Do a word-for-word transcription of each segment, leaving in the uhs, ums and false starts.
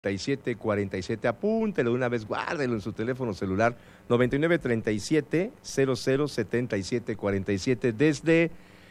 y siete cuarenta y siete, apúntelo de una vez, guárdelo en su teléfono celular, noventa y nueve treinta y siete cero cero setenta y siete cuarenta y siete, desde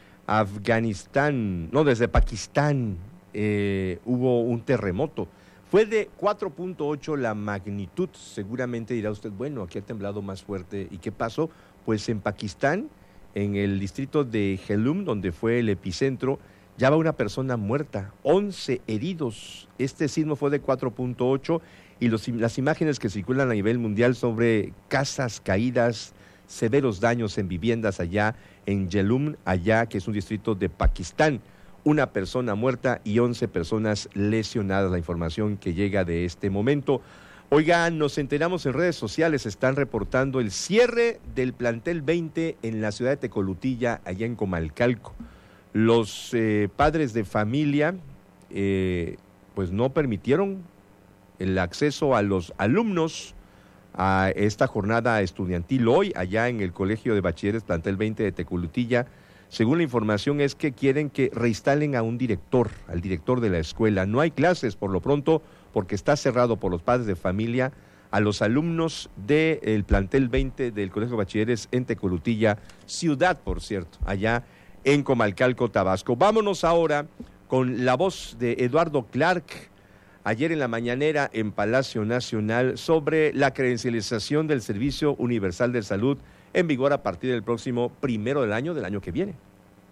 Afganistán, no, desde Pakistán, eh, hubo un terremoto, fue de cuatro punto ocho la magnitud. Seguramente dirá usted, bueno, aquí ha temblado más fuerte, ¿y qué pasó? Pues en Pakistán, en el distrito de Jhelum, donde fue el epicentro, ya va una persona muerta, once heridos. Este sismo fue de cuatro punto ocho y los, las imágenes que circulan a nivel mundial sobre casas caídas, severos daños en viviendas allá en Jhelum, allá que es un distrito de Pakistán. Una persona muerta y once personas lesionadas, la información que llega de este momento. Oigan, nos enteramos en redes sociales, están reportando el cierre del plantel veinte en la ciudad de Tecolutilla, allá en Comalcalco. Los eh, padres de familia eh, pues no permitieron el acceso a los alumnos a esta jornada estudiantil hoy allá en el Colegio de Bachilleres Plantel veinte de Tecolutilla. Según la información es que quieren que reinstalen a un director, al director de la escuela. No hay clases por lo pronto porque está cerrado por los padres de familia a los alumnos del Plantel veinte del Colegio de Bachilleres en Tecolutilla, ciudad por cierto, allá en Comalcalco, Tabasco. Vámonos ahora con la voz de Eduardo Clark, ayer en la mañanera en Palacio Nacional, sobre la credencialización del Servicio Universal de Salud en vigor a partir del próximo primero del año del año que viene.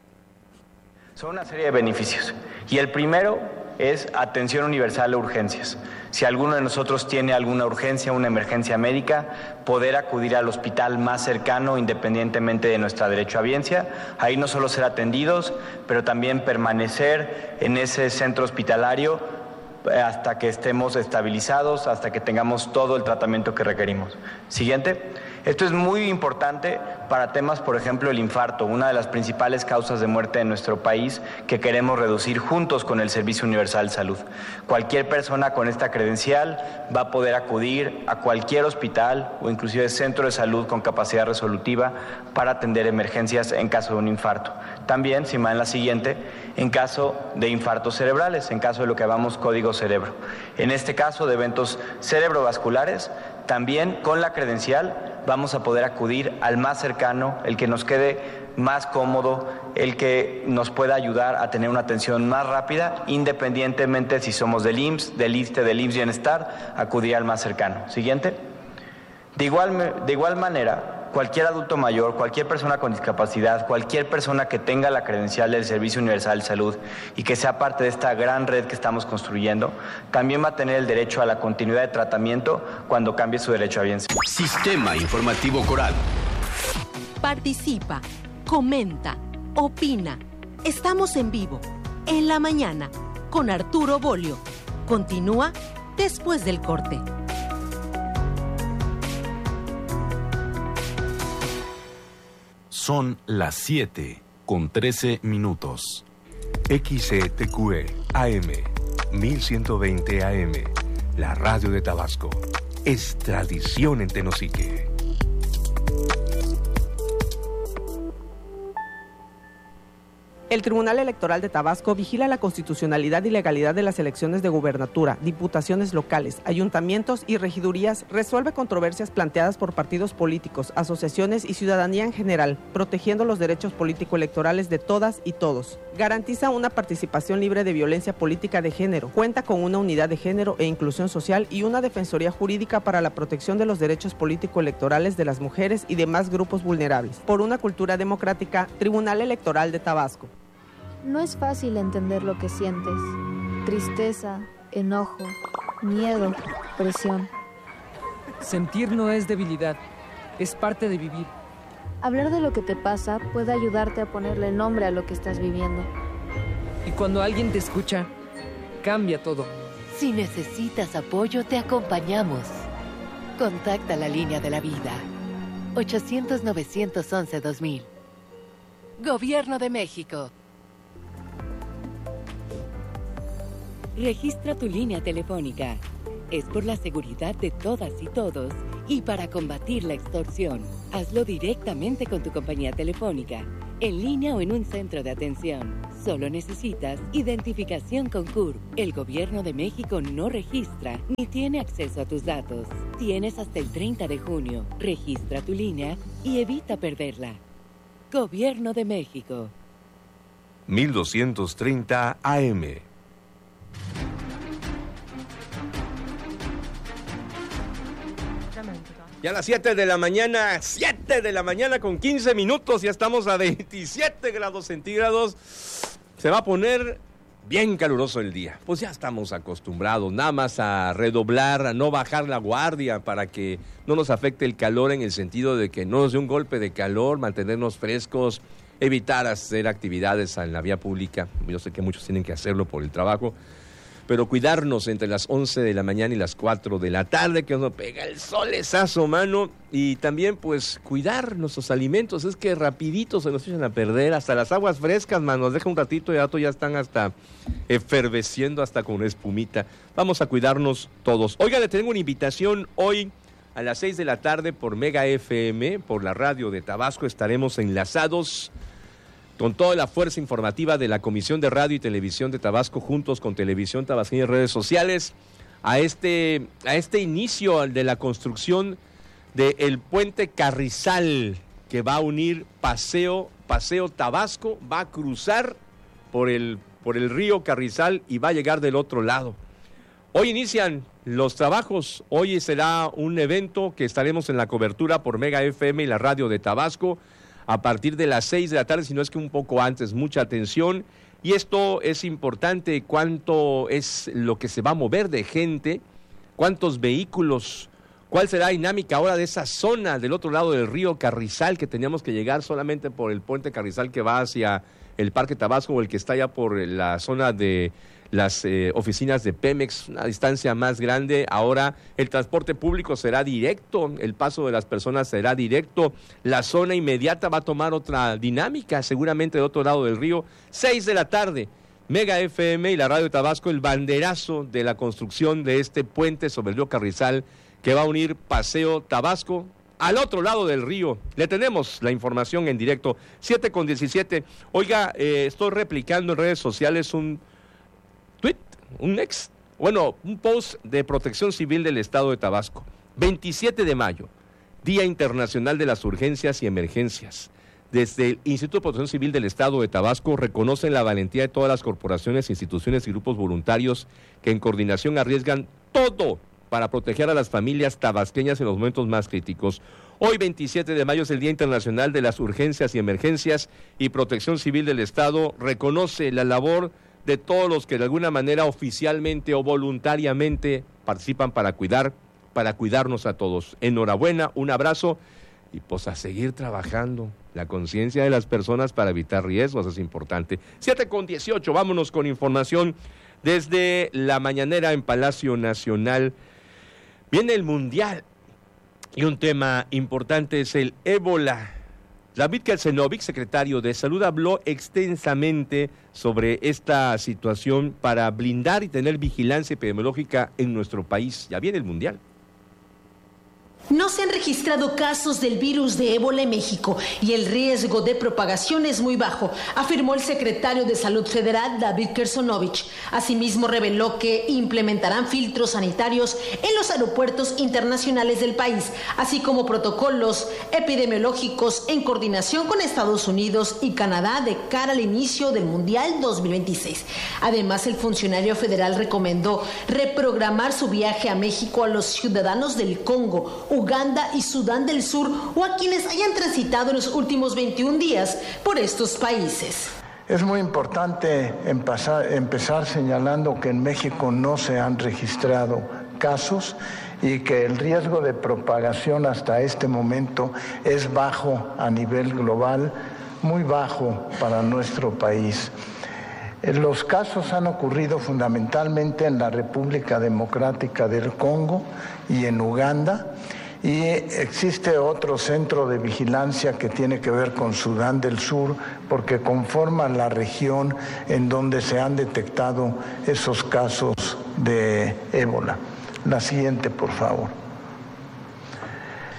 Son una serie de beneficios y el primero es atención universal a urgencias. Si alguno de nosotros tiene alguna urgencia, una emergencia médica, poder acudir al hospital más cercano independientemente de nuestra derechohabiencia, ahí no solo ser atendidos, pero también permanecer en ese centro hospitalario hasta que estemos estabilizados, hasta que tengamos todo el tratamiento que requerimos. Siguiente. Esto es muy importante para temas, por ejemplo, el infarto, una de las principales causas de muerte en nuestro país que queremos reducir juntos con el Servicio Universal de Salud. Cualquier persona con esta credencial va a poder acudir a cualquier hospital o inclusive centro de salud con capacidad resolutiva para atender emergencias en caso de un infarto. También, si me dan la siguiente, en caso de infartos cerebrales, en caso de lo que llamamos código cerebro. En este caso de eventos cerebrovasculares, también con la credencial vamos a poder acudir al más cercano, el que nos quede más cómodo, el que nos pueda ayudar a tener una atención más rápida, independientemente si somos del I M S S, del ISSSTE, del I M S S Bienestar, acudir al más cercano. Siguiente. De igual, de igual manera, cualquier adulto mayor, cualquier persona con discapacidad, cualquier persona que tenga la credencial del Servicio Universal de Salud y que sea parte de esta gran red que estamos construyendo, también va a tener el derecho a la continuidad de tratamiento cuando cambie su derechohabiencia. Sistema Informativo Coral. Participa, comenta, opina. Estamos en vivo, en la mañana, con Arturo Bolio. Continúa después del corte. Son las siete con trece minutos. X E T Q E A M mil ciento veinte A M, la radio de Tabasco. Es tradición en Tenosique. El Tribunal Electoral de Tabasco vigila la constitucionalidad y legalidad de las elecciones de gubernatura, diputaciones locales, ayuntamientos y regidurías, resuelve controversias planteadas por partidos políticos, asociaciones y ciudadanía en general, protegiendo los derechos político-electorales de todas y todos. Garantiza una participación libre de violencia política de género, cuenta con una unidad de género e inclusión social y una defensoría jurídica para la protección de los derechos político-electorales de las mujeres y demás grupos vulnerables. Por una cultura democrática, Tribunal Electoral de Tabasco. No es fácil entender lo que sientes. Tristeza, enojo, miedo, presión. Sentir no es debilidad, es parte de vivir. Hablar de lo que te pasa puede ayudarte a ponerle nombre a lo que estás viviendo. Y cuando alguien te escucha, cambia todo. Si necesitas apoyo, te acompañamos. Contacta la línea de la vida. ochocientos, novecientos once, dos mil. Gobierno de México. Registra tu línea telefónica. Es por la seguridad de todas y todos y para combatir la extorsión. Hazlo directamente con tu compañía telefónica, en línea o en un centro de atención. Solo necesitas identificación con C U R P. El Gobierno de México no registra ni tiene acceso a tus datos. Tienes hasta el treinta de junio. Registra tu línea y evita perderla. Gobierno de México. mil doscientos treinta A M. Ya a las siete de la mañana, siete de la mañana con quince minutos, ya estamos a veintisiete grados centígrados. Se va a poner bien caluroso el día. Pues ya estamos acostumbrados, nada más a redoblar, a no bajar la guardia para que no nos afecte el calor en el sentido de que no nos dé un golpe de calor, mantenernos frescos, evitar hacer actividades en la vía pública. Yo sé que muchos tienen que hacerlo por el trabajo, pero cuidarnos entre las once de la mañana y las cuatro de la tarde, que nos pega el solezazo, mano, y también, pues, cuidar nuestros alimentos. Es que rapidito se nos echan a perder, hasta las aguas frescas, mano, nos deja un ratito y a rato ya están hasta efervesciendo, hasta con espumita. Vamos a cuidarnos todos. Oiga, le tengo una invitación hoy a las seis de la tarde por Mega F M, por la radio de Tabasco. Estaremos enlazados con toda la fuerza informativa de la Comisión de Radio y Televisión de Tabasco, juntos con Televisión Tabasqueña y redes sociales, a este, a este inicio de la construcción del puente Carrizal, que va a unir Paseo, Paseo Tabasco, va a cruzar por el, por el río Carrizal y va a llegar del otro lado. Hoy inician los trabajos, hoy será un evento que estaremos en la cobertura por Mega F M y la radio de Tabasco, a partir de las seis de la tarde, si no es que un poco antes. Mucha atención. Y esto es importante, cuánto es lo que se va a mover de gente, cuántos vehículos, cuál será la dinámica ahora de esa zona del otro lado del río Carrizal, que teníamos que llegar solamente por el puente Carrizal que va hacia el Parque Tabasco, o el que está ya por la zona de las eh, oficinas de Pemex, una distancia más grande. Ahora el transporte público será directo, el paso de las personas será directo, la zona inmediata va a tomar otra dinámica, seguramente del otro lado del río. Seis de la tarde, Mega F M y la radio de Tabasco, el banderazo de la construcción de este puente sobre el río Carrizal, que va a unir Paseo Tabasco al otro lado del río. Le tenemos la información en directo. Siete con diecisiete. Oiga, eh, estoy replicando en redes sociales un tweet, un ex, bueno, un post de Protección Civil del Estado de Tabasco. veintisiete de mayo, Día Internacional de las Urgencias y Emergencias. Desde el Instituto de Protección Civil del Estado de Tabasco reconocen la valentía de todas las corporaciones, instituciones y grupos voluntarios que en coordinación arriesgan todo para proteger a las familias tabasqueñas en los momentos más críticos. Hoy, veintisiete de mayo, es el Día Internacional de las Urgencias y Emergencias, y Protección Civil del Estado reconoce la labor de todos los que de alguna manera oficialmente o voluntariamente participan para cuidar, para cuidarnos a todos. Enhorabuena, un abrazo y pues a seguir trabajando. La conciencia de las personas para evitar riesgos es importante. siete con dieciocho, vámonos con información desde la mañanera en Palacio Nacional. Viene el Mundial y un tema importante es el ébola. David Kelcenovic, secretario de Salud, habló extensamente sobre esta situación para blindar y tener vigilancia epidemiológica en nuestro país. Ya viene el Mundial. No se han registrado casos del virus de ébola en México y el riesgo de propagación es muy bajo, afirmó el secretario de Salud Federal, David Kelcenovic. Asimismo, reveló que implementarán filtros sanitarios en los aeropuertos internacionales del país, así como protocolos epidemiológicos en coordinación con Estados Unidos y Canadá de cara al inicio del Mundial dos mil veintiséis. Además, el funcionario federal recomendó reprogramar su viaje a México a los ciudadanos del Congo, Uganda y Sudán del Sur, o a quienes hayan transitado en los últimos veintiún días por estos países. Es muy importante empezar, empezar señalando que en México no se han registrado casos y que el riesgo de propagación hasta este momento es bajo a nivel global, muy bajo para nuestro país. Los casos han ocurrido fundamentalmente en la República Democrática del Congo y en Uganda, y existe otro centro de vigilancia que tiene que ver con Sudán del Sur, porque conforma la región en donde se han detectado esos casos de ébola. La siguiente, por favor.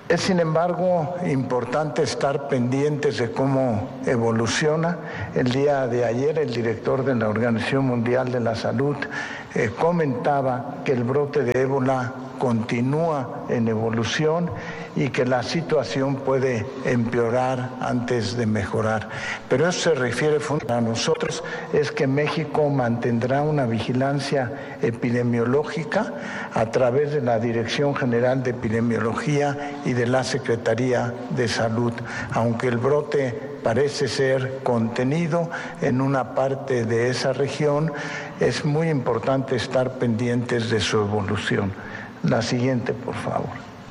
Es, sin embargo, importante estar pendientes de cómo evoluciona. El día de ayer, el director de la Organización Mundial de la Salud eh, comentaba que el brote de ébola continúa en evolución y que la situación puede empeorar antes de mejorar. Pero eso se refiere a nosotros, es que México mantendrá una vigilancia epidemiológica a través de la Dirección General de Epidemiología y de la Secretaría de Salud, aunque el brote parece ser contenido en una parte de esa región, es muy importante estar pendientes de su evolución. La siguiente, por favor.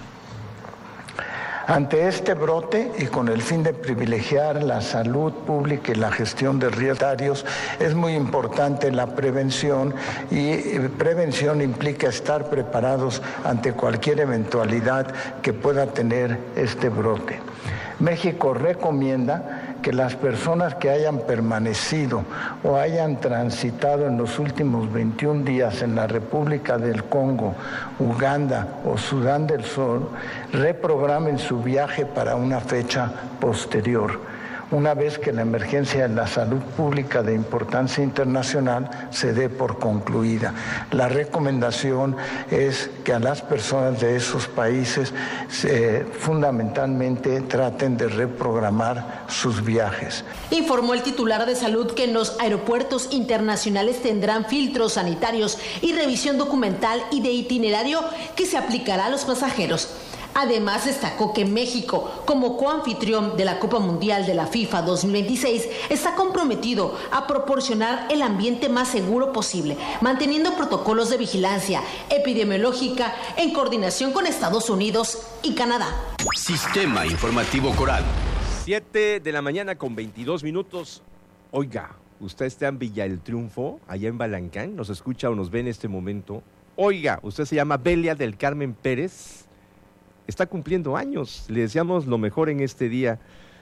Ante este brote y con el fin de privilegiar la salud pública y la gestión de riesgos sanitarios, es muy importante la prevención, y prevención implica estar preparados ante cualquier eventualidad que pueda tener este brote. México recomienda que las personas que hayan permanecido o hayan transitado en los últimos veintiún días en la República del Congo, Uganda o Sudán del Sur reprogramen su viaje para una fecha posterior, una vez que la emergencia de la salud pública de importancia internacional se dé por concluida. La recomendación es que a las personas de esos países eh, fundamentalmente traten de reprogramar sus viajes. Informó el titular de Salud que en los aeropuertos internacionales tendrán filtros sanitarios y revisión documental y de itinerario que se aplicará a los pasajeros. Además, destacó que México, como coanfitrión de la Copa Mundial de la FIFA dos mil veintiséis, está comprometido a proporcionar el ambiente más seguro posible, manteniendo protocolos de vigilancia epidemiológica en coordinación con Estados Unidos y Canadá. Sistema Informativo Coral. siete de la mañana con veintidós minutos. Oiga, usted está en Villa El Triunfo, allá en Balancán, nos escucha o nos ve en este momento. Oiga, usted se llama Belia del Carmen Pérez. Está cumpliendo años, le deseamos lo mejor en este día,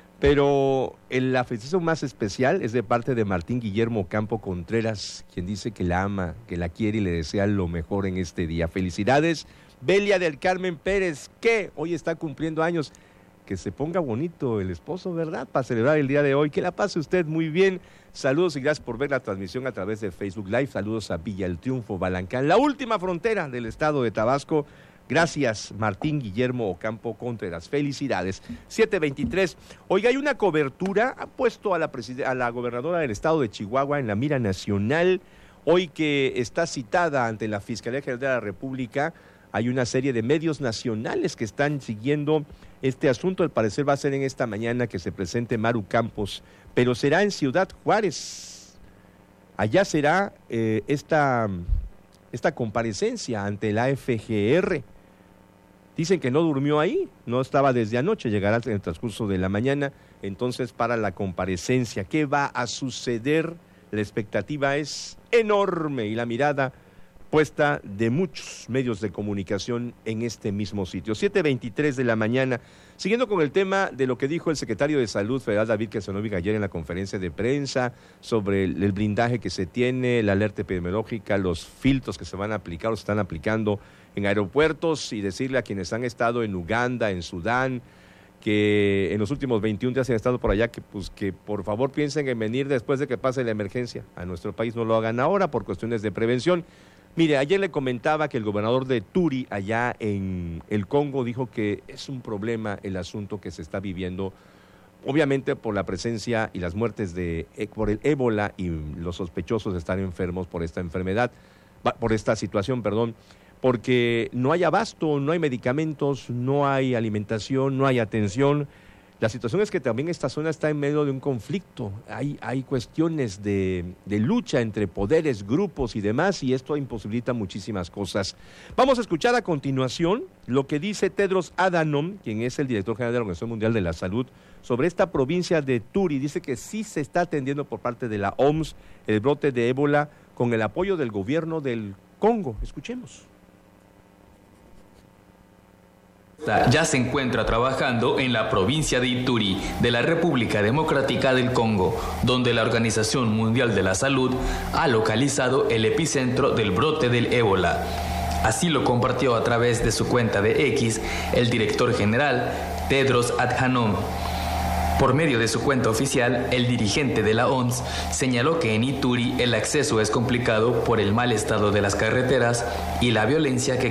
pero la felicitación más especial es de parte de Martín Guillermo Campo Contreras, quien dice que la ama, que la quiere y le desea lo mejor en este día. Felicidades, Belia del Carmen Pérez, que hoy está cumpliendo años. Que se ponga bonito el esposo, ¿verdad? Para celebrar el día de hoy. Que la pase usted muy bien. Saludos y gracias por ver la transmisión a través de Facebook Live. Saludos a Villa El Triunfo, Balancán, la última frontera del estado de Tabasco. Gracias, Martín Guillermo Ocampo Contreras. Felicidades. siete veintitrés. Oiga, hay una cobertura, ha puesto a la, a la gobernadora del estado de Chihuahua en la mira nacional. Hoy que está citada ante la Fiscalía General de la República, hay una serie de medios nacionales que están siguiendo este asunto. Al parecer va a ser en esta mañana que se presente Maru Campos, pero será en Ciudad Juárez. Allá será eh, esta, esta comparecencia ante la F G R. Dicen que no durmió ahí, no estaba desde anoche, llegará en el transcurso de la mañana, entonces para la comparecencia. ¿Qué va a suceder? La expectativa es enorme y la mirada puesta de muchos medios de comunicación en este mismo sitio. siete veintitrés de la mañana. Siguiendo con el tema de lo que dijo el secretario de Salud Federal, David Quesonovic, ayer en la conferencia de prensa sobre el, el blindaje que se tiene, la alerta epidemiológica, los filtros que se van a aplicar o se están aplicando en aeropuertos, y decirle a quienes han estado en Uganda, en Sudán, que en los últimos veintiún días han estado por allá, que pues que por favor piensen en venir después de que pase la emergencia. A nuestro país no lo hagan ahora por cuestiones de prevención. Mire, ayer le comentaba que el gobernador de Turi, allá en el Congo, dijo que es un problema el asunto que se está viviendo, obviamente por la presencia y las muertes de por el ébola y los sospechosos de estar enfermos por esta enfermedad, por esta situación, perdón, porque no hay abasto, no hay medicamentos, no hay alimentación, no hay atención. La situación es que también esta zona está en medio de un conflicto, hay, hay cuestiones de, de lucha entre poderes, grupos y demás, y esto imposibilita muchísimas cosas. Vamos a escuchar a continuación lo que dice Tedros Adhanom, quien es el director general de la Organización Mundial de la Salud, sobre esta provincia de Turi. Dice que sí se está atendiendo por parte de la O M S el brote de ébola con el apoyo del gobierno del Congo. Escuchemos. Ya se encuentra trabajando en la provincia de Ituri, de la República Democrática del Congo, donde la Organización Mundial de la Salud ha localizado el epicentro del brote del ébola. Así lo compartió a través de su cuenta de X el director general Tedros Adhanom. Por medio de su cuenta oficial, el dirigente de la O M S señaló que en Ituri el acceso es complicado por el mal estado de las carreteras y la violencia que